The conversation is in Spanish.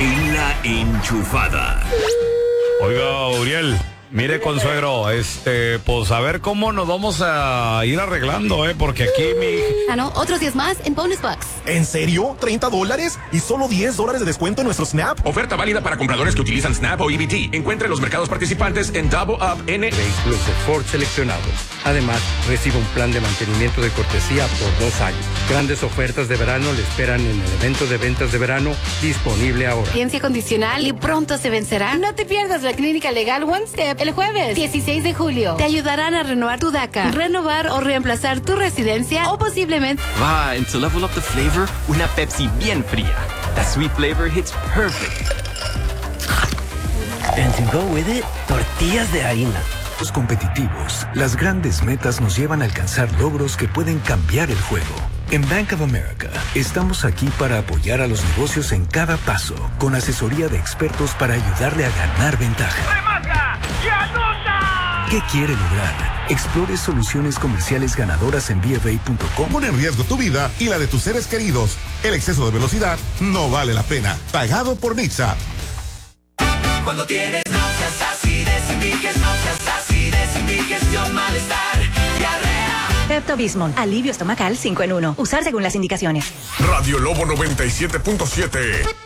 en La Enchufada. Oiga, Uriel, mire, consuegro, pues a ver cómo nos vamos a ir arreglando, porque aquí no, otros 10 más en Bonus Bucks. ¿En serio? ¿$30? ¿Y solo $10 de descuento en nuestro Snap? Oferta válida para compradores que utilizan Snap o EBT. Encuentre los mercados participantes en Double Up N. Vehículos de Ford seleccionados. Además, recibe un plan de mantenimiento de cortesía por 2 años. Grandes ofertas de verano le esperan en el evento de ventas de verano disponible ahora. Ciencia condicional y pronto se vencerá. No te pierdas la clínica legal One Step el jueves 16 de julio. Te ayudarán a renovar tu DACA, renovar o reemplazar tu residencia o posiblemente... Va, and to level up the flavor, una Pepsi bien fría. That sweet flavor hits perfect. And to go with it, tortillas de harina. Los competitivos, las grandes metas nos llevan a alcanzar logros que pueden cambiar el juego. En Bank of America, estamos aquí para apoyar a los negocios en cada paso, con asesoría de expertos para ayudarle a ganar ventaja. ¡Remarca y anota! ¿Qué quiere lograr? Explore soluciones comerciales ganadoras en BFA.com. Pone en riesgo tu vida y la de tus seres queridos. El exceso de velocidad no vale la pena. Pagado por Nixa. Cuando tienes náuseas, acidez, indigestión, malestar, diarrea. Pepto-Bismol, alivio estomacal 5 en 1. Usar según las indicaciones. Radio Lobo 97.7.